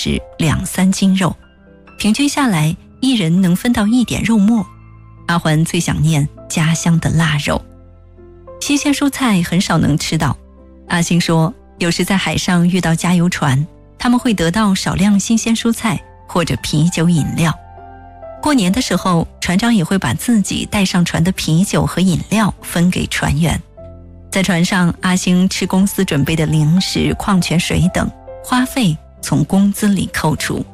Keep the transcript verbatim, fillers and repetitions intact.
是两三斤肉，平均下来一人能分到一点肉末。阿环最想念家乡的腊肉，新鲜蔬菜很少能吃到。阿星说，有时在海上遇到加油船，他们会得到少量新鲜蔬菜或者啤酒饮料。过年的时候，船长也会把自己带上船的啤酒和饮料分给船员。在船上，阿星吃公司准备的零食、矿泉水等，花费从工资里扣除。